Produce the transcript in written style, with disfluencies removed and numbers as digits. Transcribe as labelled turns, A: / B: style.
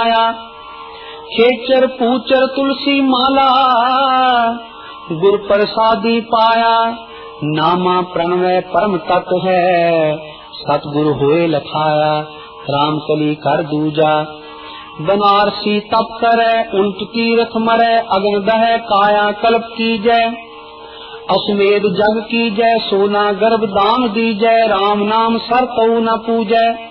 A: पाया। खेचर पूचर तुलसी माला गुर प्रसादी पाया। नामा प्रणवय परम तत्व है सतगुरु होए लखाया। राम कली कर दूजा बनारसी तप करे उल्ट तीरथ मरे। अगन दह काया कल्प की जय अश्वमेध जग की जय। सोना गर्भ दान दी जय राम नाम सर तऊ न पूजय।